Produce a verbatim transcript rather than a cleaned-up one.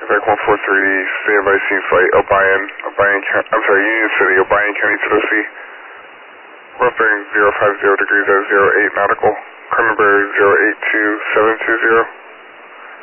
Back one four three, stand by scene flight, Obion, Obion County, I'm sorry, Union City, Obion County, Tennessee. Rough bearing zero five zero degrees at zero eight nautical. Current number zero eight two seven two zero.